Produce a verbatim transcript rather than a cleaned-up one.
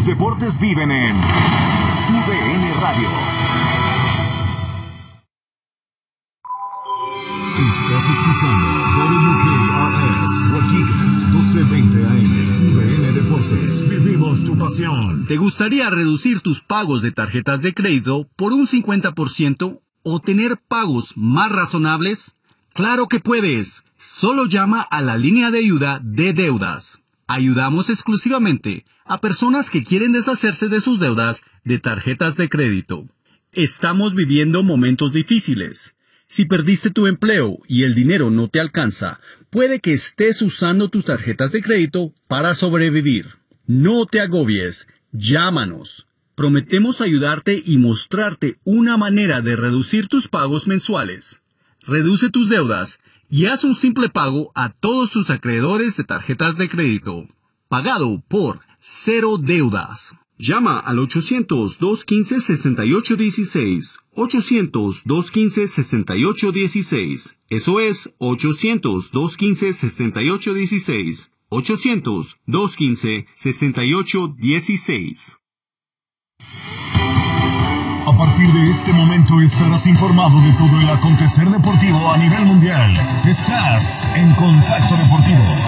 deportes viven en Tu D N Radio. Estás escuchando W K R S, Waukegan, doce veinte A M, Tu D N Deportes. Vivimos tu pasión. ¿Te gustaría reducir tus pagos de tarjetas de crédito por un cincuenta por ciento o tener pagos más razonables? ¡Claro que puedes! Solo llama a la línea de ayuda de deudas. Ayudamos exclusivamente a personas que quieren deshacerse de sus deudas de tarjetas de crédito. Estamos viviendo momentos difíciles. Si perdiste tu empleo y el dinero no te alcanza, puede que estés usando tus tarjetas de crédito para sobrevivir. No te agobies. Llámanos. Prometemos ayudarte y mostrarte una manera de reducir tus pagos mensuales. Reduce tus deudas y haz un simple pago a todos tus acreedores de tarjetas de crédito. Pagado por Cero Deudas. Llama al ochocientos, dos quince, sesenta y ocho dieciséis. ochocientos, dos quince, sesenta y ocho dieciséis. Eso es ochocientos, dos quince, sesenta y ocho dieciséis. ochocientos, dos quince, sesenta y ocho dieciséis. A partir de este momento estarás informado de todo el acontecer deportivo a nivel mundial. Estás en Contacto Deportivo.